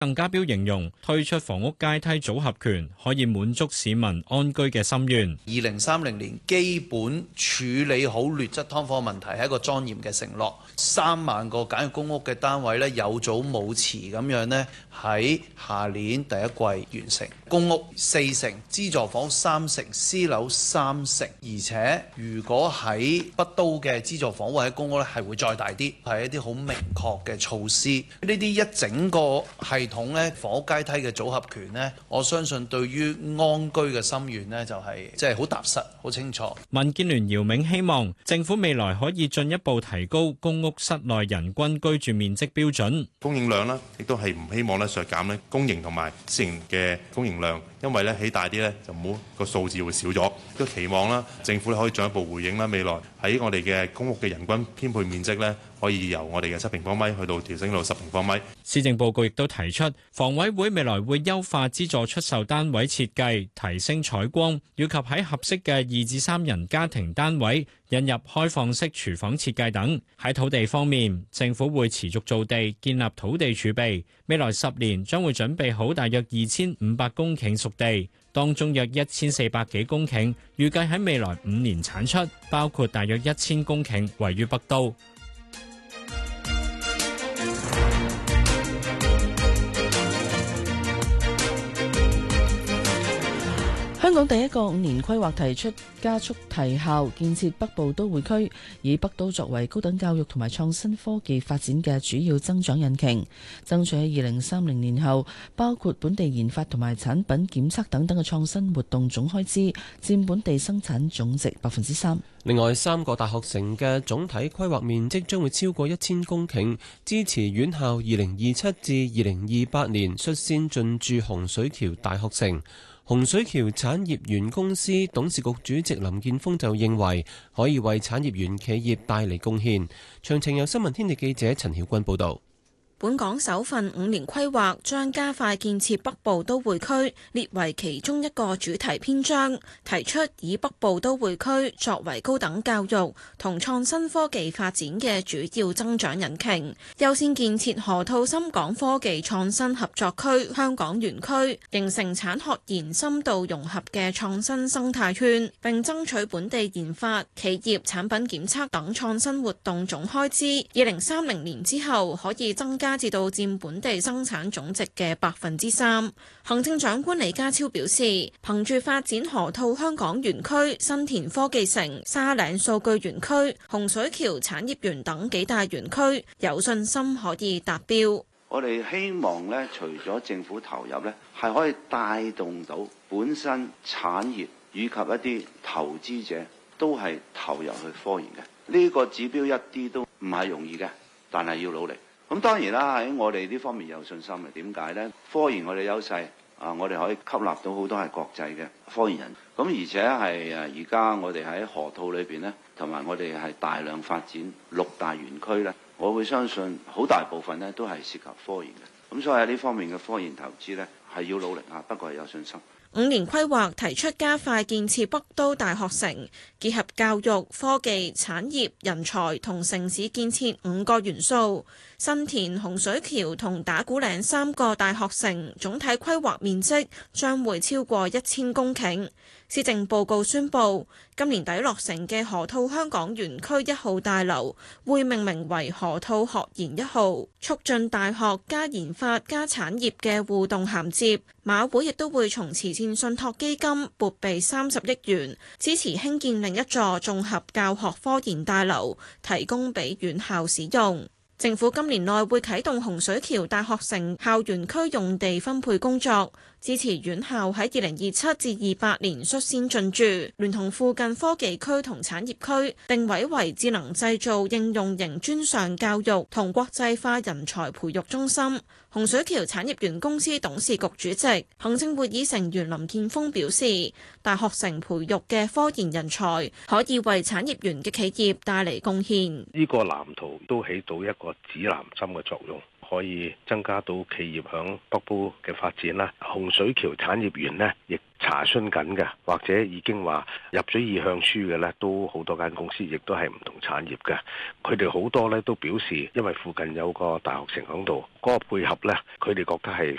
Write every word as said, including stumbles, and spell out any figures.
鄧家彪形容推出房屋階梯組合拳可以滿足市民安居嘅心願。 二零三零年基本處理好劣質劏房問題係一個莊嚴嘅承諾。三萬個簡約公屋嘅單位呢，有早冇遲咁樣呢，喺下年第一季完成。公屋四成，資助房三成，私樓三成。而且如果喺北都嘅資助房或者公屋呢，係會再大啲，係一啲好明確嘅措施。呢啲一整個系統咧，房屋階梯嘅組合拳呢，我相信對於安居嘅心願呢，就係即係好踏實、好清楚。 民建聯姚明希望政府未來可以進一步提高公屋室內人均居住面積標準供應量啦，亦都係唔希望咧削減咧公營同埋私營嘅供應量，因為咧起大啲咧就唔好個數字會少咗。都期望啦，政府咧可以進一步回應啦，未來喺我哋嘅公屋嘅人均編配面積咧，可以由我哋嘅七平方米去到調整到十平方米。 施政報告亦都提出，房委會未來會優化資助出售單位設計，提升採光，以及喺合適嘅二至三人家庭單位引入開放式廚房設計等。喺土地方面，政府會持續造地，建立土地儲備。未來十年將會準備好大約二千五百公頃熟地，當中約一千四百幾公頃預計喺未來五年產出，包括大約一千公頃位於北都。 香港第一個五年規劃提出加速提效建設北部都會區，以北都作為高等教育同埋創新科技發展嘅主要增長引擎，爭取喺二零三零年後，包括本地研發同埋產品檢測等等嘅創新活動總開支佔本地生產總值百分之三。 另外，三個大學城嘅總體規劃面積將會超過一千公頃，支持院校二零二七至二零二八年率先進駐洪水橋大學城。洪水橋產業園公司董事局主席林健鋒就認為可以為產業園企業帶嚟貢獻。詳情由新聞天地記者陳曉君報導。 本港首份五年規劃將加快建設北部都會區列為其中一個主題篇章，提出以北部都會區作為高等教育同創新科技發展嘅主要增長引擎，優先建設河套深港科技創新合作區香港園區，形成產學研深度融合嘅創新生態圈，並爭取本地研發、企業產品檢測等創新活動總開支，二零三零年之後可以增加至到佔本地生產總值嘅百分之三。行政長官李家超表示，憑住發展河套香港園區、新田科技城、沙嶺數據園區、洪水橋產業園等幾大園區，有信心可以達標。 我哋希望咧，除咗政府投入咧，係可以帶動到本身產業以及一啲投資者都係投入去科研嘅。呢個指標一啲都唔係容易嘅，但係要努力。咁當然啦，喺我哋呢方面有信心嘅。點解呢？科研我哋優勢啊，我哋可以吸納到好多係國際嘅科研人。咁而且係誒而家我哋喺河套裏邊呢，同埋我哋係大量發展六大園區呢，我會相信好大部分呢都係涉及科研嘅。咁所以喺呢方面嘅科研投資呢，係要努力啊，不過係有信心。 五年規劃提出加快建設北都大學城，結合教育、科技、產業、人才同城市建設五個元素。新田、洪水橋同打鼓嶺三個大學城總體規劃面積將會超過一千公頃。施政報告宣布，今年底落成嘅河套香港園區一號大樓會命名為河套學研一號，促進大學加研發加產業嘅互動銜接。馬會亦都會從慈善信託基金撥備三十億元，支持興建另一座綜合教學科研大樓，提供俾院校使用。政府今年內會啟動洪水橋大學城校園區用地分配工作，支持院校喺二零二七至二八年率先進駐，聯同附近科技區同產業區，定位為智能製造應用型專上教育同國際化人才培育中心。洪水橋產業園公司董事局主席、行政會議成員林健鋒表示，大學城培育嘅科研人才可以為產業園嘅企業帶嚟貢獻。 呢個藍圖都起到一個指南針嘅作用。 可以增加到企業響北部嘅發展啦。洪水橋產業園呢，亦查詢緊嘅，或者已經話入咗意向書嘅呢，都好多間公司，亦都係唔同產業嘅。佢哋好多呢都表示，因為附近有個大學城響度，嗰個配合呢，佢哋覺得係